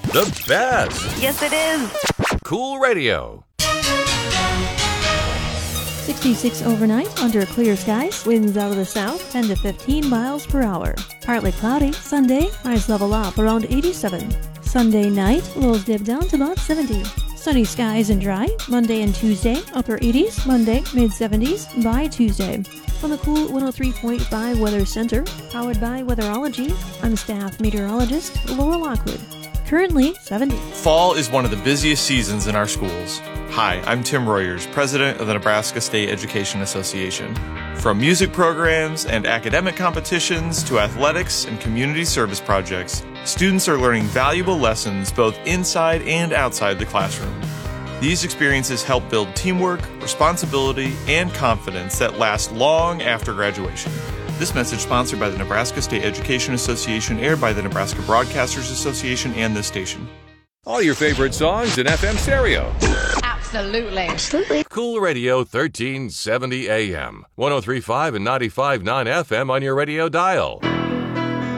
The best. Yes, it is. Cool Radio. 66 overnight under clear skies. Winds out of the south 10 to 15 miles per hour. Partly cloudy. Sunday, highs level up around 87. Sunday night, lows dip down to about 70. Sunny skies and dry. Monday and Tuesday, upper 80s. Monday, mid-70s by Tuesday. From the Cool 103.5 Weather Center, powered by Weatherology, I'm staff meteorologist Laura Lockwood. Currently 70. Fall is one of the busiest seasons in our schools. Hi, I'm Tim Royers, president of the Nebraska State Education Association. From music programs and academic competitions to athletics and community service projects, students are learning valuable lessons both inside and outside the classroom. These experiences help build teamwork, responsibility, and confidence that last long after graduation. This message sponsored by the Nebraska State Education Association, aired by the Nebraska Broadcasters Association and this station. All your favorite songs in FM stereo. Absolutely. Cool Radio 1370 AM. 103.5 and 95.9 FM on your radio dial.